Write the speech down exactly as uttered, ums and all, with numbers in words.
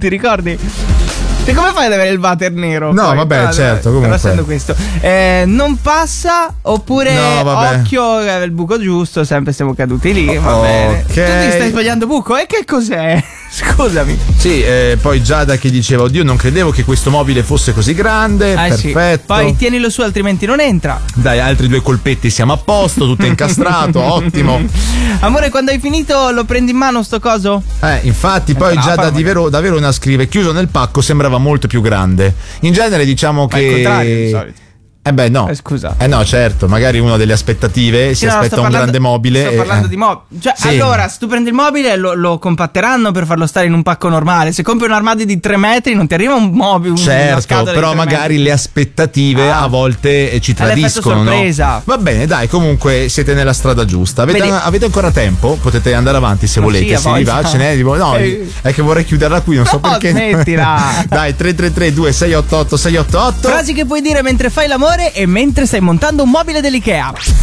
ti ricordi? E come fai ad avere il water nero? No, poi? vabbè, Però, certo, però comunque. essendo questo eh, non passa, oppure No, vabbè. occhio, eh, il buco giusto, sempre siamo caduti lì, va Ok. bene. Tu ti stai sbagliando buco, e che cos'è? Scusami. Sì, eh, poi Giada che diceva: oddio, non credevo che questo mobile fosse così grande. Eh, sì. Perfetto. Poi tienilo su, altrimenti non entra. Dai, altri due colpetti, siamo a posto, tutto incastrato, ottimo. Amore, quando hai finito lo prendi in mano sto coso? Eh, infatti, poi Entra, Giada parla di, Vero, da Verona scrive: chiuso nel pacco sembrava molto più grande. In genere diciamo Ma che è il contrario di solito. Eh beh no. Eh, scusa. Eh no, certo, magari uno delle aspettative Sì, si no, aspetta sto un parlando- grande mobile. Sto e- parlando eh. di mobile. Cioè, Sì. allora, se tu prendi il mobile lo, lo compatteranno per farlo stare in un pacco normale. Se compri un armadio di tre metri non ti arriva un mobile. un- una Certo, scatola di però tre magari metri. le aspettative Ah. a volte eh, ci È l'effetto tradiscono, no? sorpresa. Va bene, dai, comunque siete nella strada giusta. Avete, Vedi- avete ancora tempo? Potete andare avanti se Ma volete. sì, a se vi va, voglia. ce n'è. tipo- No, Eh. è che vorrei chiuderla qui, non so No, perché. smettila. Dai, tre tre tre due sei otto otto sei otto otto. Frasi che puoi dire mentre fai l'amore e mentre stai montando un mobile dell'IKEA.